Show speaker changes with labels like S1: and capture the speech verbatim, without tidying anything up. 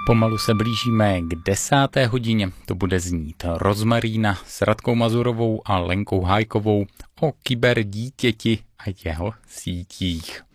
S1: Pomalu se blížíme k desáté hodině. To bude znít Rozmarína s Radkou Mazurovou a Lenkou Hájkovou o kyberdítěti a jeho sítích.